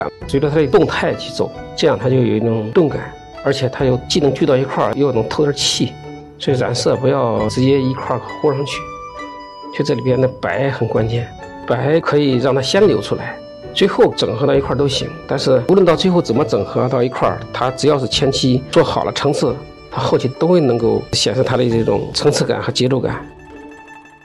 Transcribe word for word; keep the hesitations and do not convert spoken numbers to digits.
随着它的动态去走，这样它就有一种动感，而且它又既能聚到一块儿，又能透点气。所以染色不要直接一块和上去，就这里边的白很关键，白可以让它先流出来，最后整合到一块都行。但是无论到最后怎么整合到一块，它只要是前期做好了层次，它后期都会能够显示它的这种层次感和节奏感。